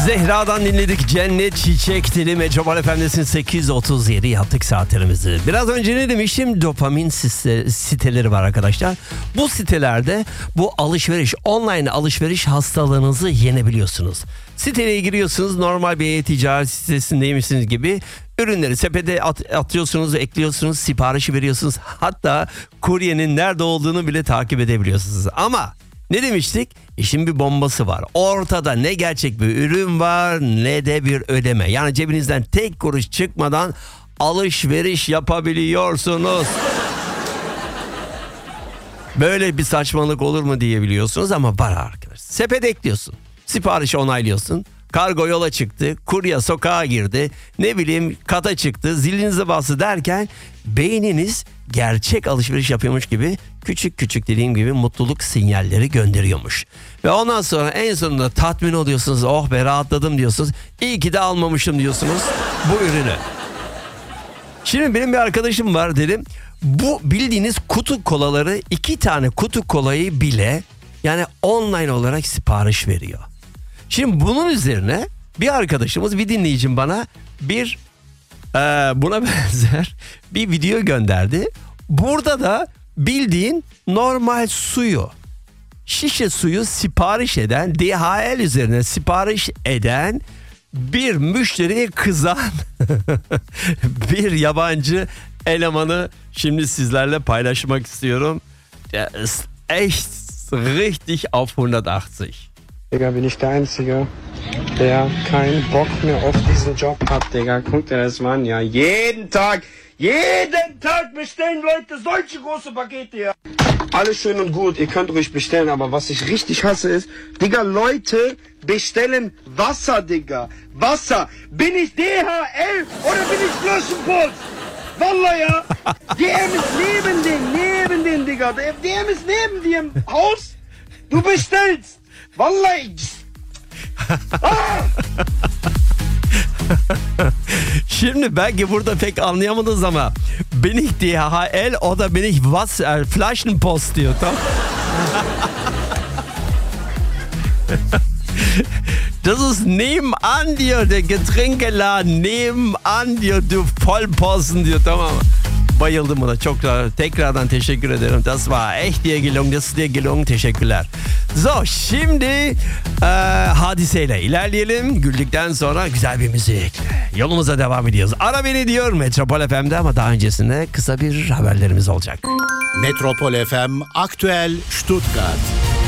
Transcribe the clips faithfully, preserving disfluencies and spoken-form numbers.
Zehra'dan dinledik Cennet Çiçek Dili. Metropol F M'desin, sekiz otuz yedi yaptık saatlerimizi. Biraz önce ne demiştim? Dopamin site, siteleri var arkadaşlar. Bu sitelerde bu alışveriş, online alışveriş hastalığınızı yenebiliyorsunuz. Siteye giriyorsunuz, normal bir e-ticaret sitesindeymişsiniz gibi. Ürünleri sepete at, atıyorsunuz, ekliyorsunuz, siparişi veriyorsunuz. Hatta kuryenin nerede olduğunu bile takip edebiliyorsunuz. Ama ne demiştik? İşin bir bombası var. Ortada ne gerçek bir ürün var ne de bir ödeme. Yani cebinizden tek kuruş çıkmadan alışveriş yapabiliyorsunuz. Böyle bir saçmalık olur mu diyebiliyorsunuz ama var arkadaşlar. Sepet ekliyorsun. Siparişi onaylıyorsun. Kargo yola çıktı. Kurye sokağa girdi. Ne bileyim kata çıktı. Zilinize bastı derken beyniniz gerçek alışveriş yapıyormuş gibi küçük küçük dediğim gibi mutluluk sinyalleri gönderiyormuş. Ve ondan sonra en sonunda tatmin oluyorsunuz. Oh be rahatladım diyorsunuz. İyi ki de almamışım diyorsunuz bu ürünü. Şimdi benim bir arkadaşım var dedim. Bu bildiğiniz kutu kolaları, iki tane kutu kolayı bile yani online olarak sipariş veriyor. Şimdi bunun üzerine bir arkadaşımız, bir dinleyicim bana bir e, buna benzer bir video gönderdi. Burada da bildiğin normal suyu, şişe suyu sipariş eden, D H L üzerine sipariş eden bir müşteriye kızan bir yabancı elemanı şimdi sizlerle paylaşmak istiyorum. Der ist echt richtig auf hundertachtzig. Digga, bin ich der Einzige, der keinen Bock mehr auf diesen Job hat, Digga. Guck dir das mal an, ja. Jeden Tag, jeden Tag bestellen Leute solche große Pakete, ja. Alles schön und gut, ihr könnt ruhig bestellen, aber was ich richtig hasse ist, Digga, Leute bestellen Wasser, Digga. Wasser. Bin ich D H L oder bin ich Flaschenpost? Vallahi ya. D M ist neben dem, neben dem, Digga. D M ist neben dir im Haus. Du bestellst. Vallahi. Şimdi belki burada pek anlayamadınız ama bin ich D H L oder bin ich Wasser, Flaschenpost diyor, tamam. Das ist nebenan diyor, der Getränkeladen nebenan diyor, du Vollposten diyor, tamam mı? Bayıldım buna. Çok tekrardan teşekkür ederim. Das war echt dir gelungen. Das ist dir gelungen. Teşekkürler. So, şimdi e, hadiseyle ilerleyelim. Güldükten sonra güzel bir müzik. Yolumuza devam ediyoruz. Ara beni diyor Metropol F M'de ama daha öncesinde kısa bir haberlerimiz olacak. Metropol F M Aktüel Stuttgart.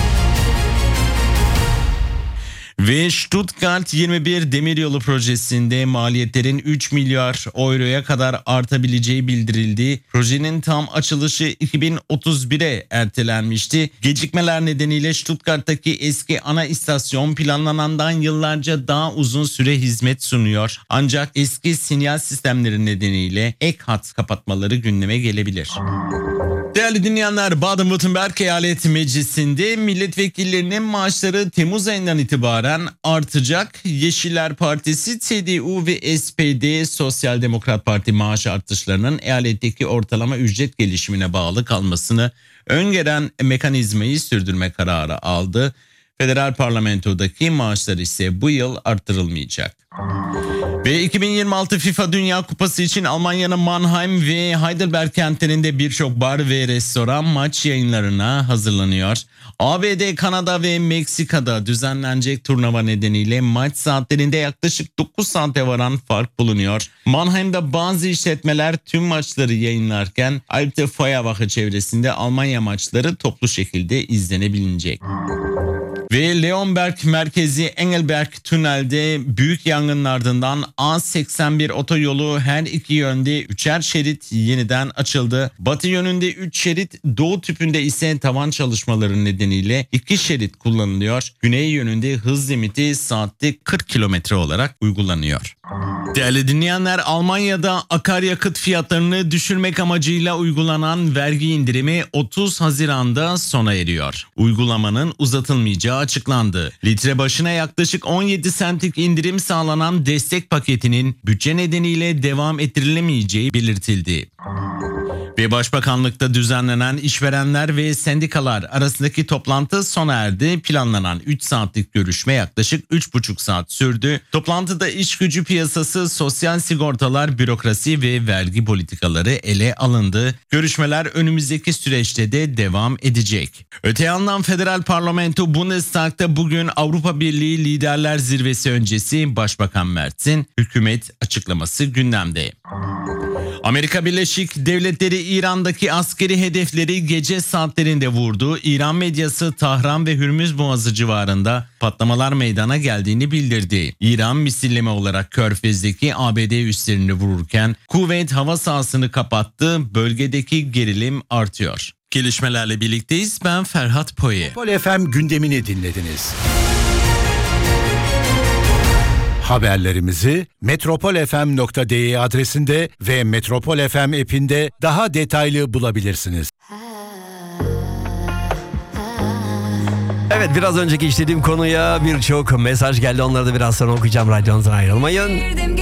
Ve Stuttgart yirmi bir demiryolu projesinde maliyetlerin üç milyar euroya kadar artabileceği bildirildi. Projenin tam açılışı iki bin otuz bire ertelenmişti. Gecikmeler nedeniyle Stuttgart'taki eski ana istasyon planlanandan yıllarca daha uzun süre hizmet sunuyor. Ancak eski sinyal sistemleri nedeniyle ek hat kapatmaları gündeme gelebilir. Değerli dinleyenler, Baden-Württemberg Eyalet Meclisi'nde milletvekillerinin maaşları Temmuz ayından itibaren artacak. Yeşiller Partisi, C D U ve S P D Sosyal Demokrat Parti maaş artışlarının eyaletteki ortalama ücret gelişimine bağlı kalmasını öngören mekanizmayı sürdürme kararı aldı. Federal parlamentodaki maaşlar ise bu yıl arttırılmayacak. Ve iki bin yirmi altı FIFA Dünya Kupası için Almanya'nın Mannheim ve Heidelberg kentlerinde birçok bar ve restoran maç yayınlarına hazırlanıyor. A B D, Kanada ve Meksika'da düzenlenecek turnuva nedeniyle maç saatlerinde yaklaşık dokuz saate varan fark bulunuyor. Mannheim'da bazı işletmeler tüm maçları yayınlarken Alte Feuerwache çevresinde Almanya maçları toplu şekilde izlenebilecek. Ve Leonberg merkezi Engelberg tünelde büyük yangının ardından A seksen bir otoyolu her iki yönde üçer şerit yeniden açıldı. Batı yönünde üç şerit, doğu tüpünde ise tavan çalışmaları nedeniyle iki şerit kullanılıyor. Güney yönünde hız limiti saatte kırk kilometre olarak uygulanıyor. Değerli dinleyenler, Almanya'da akaryakıt fiyatlarını düşürmek amacıyla uygulanan vergi indirimi otuz Haziran'da sona eriyor. Uygulamanın uzatılmayacağı açıklandı. Litre başına yaklaşık on yedi sentlik indirim sağlanan destek paketinin bütçe nedeniyle devam ettirilemeyeceği belirtildi. Ve Başbakanlıkta düzenlenen işverenler ve sendikalar arasındaki toplantı sona erdi. Planlanan üç saatlik görüşme yaklaşık üç buçuk saat sürdü. Toplantıda iş gücü piyasası, sosyal sigortalar, bürokrasi ve vergi politikaları ele alındı. Görüşmeler önümüzdeki süreçte de devam edecek. Öte yandan Federal Parlamento Bundestag'da bugün Avrupa Birliği Liderler Zirvesi öncesi Başbakan Merz'in hükümet açıklaması gündemde. Amerika Birleşik Devletleri İran'daki askeri hedefleri gece saatlerinde vurdu. İran medyası Tahran ve Hürmüz Boğazı civarında patlamalar meydana geldiğini bildirdi. İran misilleme olarak Körfez'deki A B D üslerini vururken kuvvet hava sahasını kapattı. Bölgedeki gerilim artıyor. Gelişmelerle birlikteyiz. Ben Ferhat Poye. Metropol F M gündemini dinlediniz. Haberlerimizi metropol f m nokta d e adresinde ve Metropol F M app'inde daha detaylı bulabilirsiniz. Evet, biraz önceki işlediğim konuya birçok mesaj geldi. Onları da biraz sonra okuyacağım. Radyonuzdan ayrılmayın.